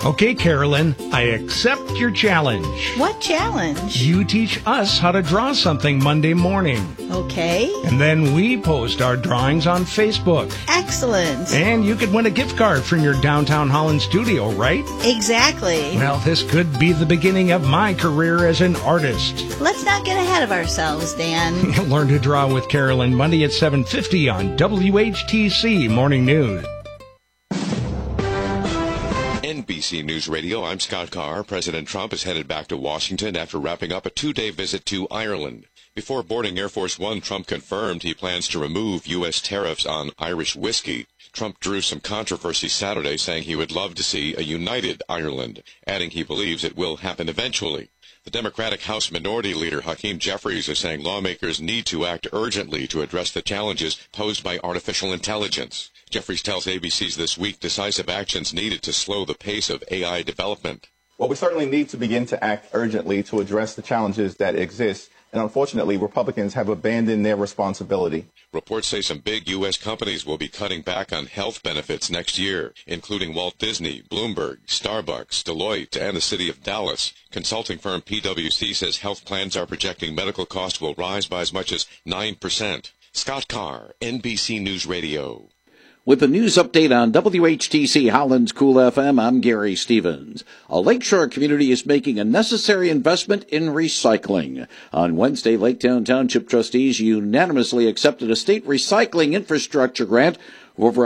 Okay, Carolyn, I accept your challenge. What challenge? You teach us how to draw something Monday morning. Okay. And then we post our drawings on Facebook. Excellent. And you could win a gift card from your downtown Holland studio, right? Exactly. Well, this could be the beginning of my career as an artist. Let's not get ahead of ourselves, Dan. Learn to draw with Carolyn Monday at 7:50 on WHTC Morning News. NBC News Radio, I'm Scott Carr. President Trump is headed back to Washington after wrapping up a 2-day visit to Ireland. Before boarding Air Force One, Trump confirmed he plans to remove U.S. tariffs on Irish whiskey. Trump drew some controversy Saturday, saying he would love to see a united Ireland, adding he believes it will happen eventually. The Democratic House Minority Leader Hakeem Jeffries is saying lawmakers need to act urgently to address the challenges posed by artificial intelligence. Jeffries tells ABC's This Week decisive actions needed to slow the pace of AI development. Well, we certainly need to begin to act urgently to address the challenges that exist. And unfortunately, Republicans have abandoned their responsibility. Reports say some big U.S. companies will be cutting back on health benefits next year, including Walt Disney, Bloomberg, Starbucks, Deloitte, and the city of Dallas. Consulting firm PwC says health plans are projecting medical costs will rise by as much as 9%. Scott Carr, NBC News Radio. With a news update on WHTC Holland's Cool FM, I'm Gary Stevens. A lakeshore community is making a necessary investment in recycling. On Wednesday, Laketown Township trustees unanimously accepted a state recycling infrastructure grant of over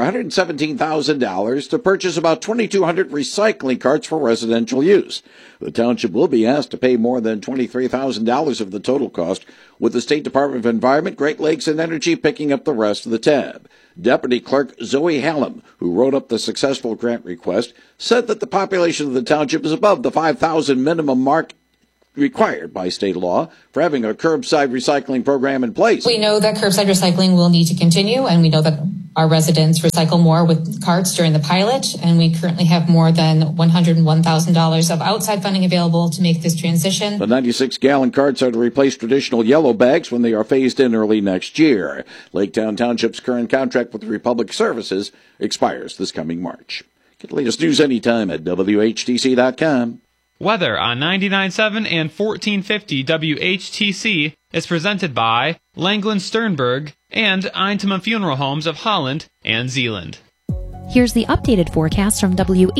$117,000 to purchase about 2,200 recycling carts for residential use. The township will be asked to pay more than $23,000 of the total cost, with the State Department of Environment, Great Lakes, and Energy picking up the rest of the tab. Deputy Clerk Zoe Hallam, who wrote up the successful grant request, said that the population of the township is above the 5,000 minimum mark required by state law for having a curbside recycling program in place. We know that curbside recycling will need to continue, and we know that our residents recycle more with carts during the pilot, and we currently have more than $101,000 of outside funding available to make this transition. The 96-gallon carts are to replace traditional yellow bags when they are phased in early next year. Laketown Township's current contract with Republic Services expires this coming March. Get the latest news anytime at WHTC.com. Weather on 99.7 and 1450 WHTC is presented by Langland Sternberg and Eintema Funeral Homes of Holland and Zeeland. Here's the updated forecast from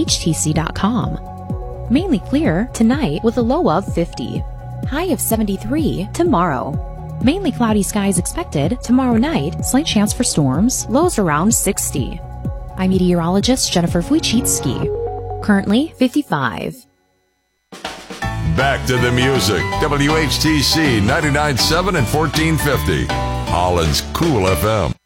WHTC.com. Mainly clear tonight with a low of 50. High of 73 tomorrow. Mainly cloudy skies expected tomorrow night. Slight chance for storms. Lows around 60. I'm meteorologist Jennifer Wojcicki. Currently 55. Back to the music. WHTC 99.7 and 1450. Holland's Cool FM.